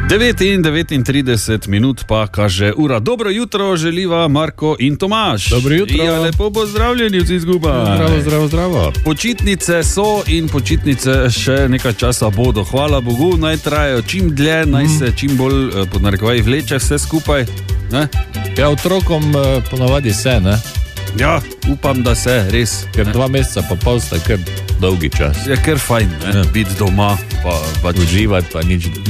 9:39 pa kaže ura. Dobro jutro želiva Marko in Tomaž. Dobro jutro. Ja, lepo pozdravljeni vsi skupaj. Zdravo. Počitnice so in počitnice še nekaj časa bodo. Hvala Bogu, naj trajajo čim dlje, naj se čim bolj pod narekovaji vleče vse skupaj. Ne? Ja, otrokom ponavadi se, ne? Ja, upam, da se, res. Ker 2 meseca pa pol sta kar dolgi čas. Je kar fajn, biti doma, pa uživati, pa nič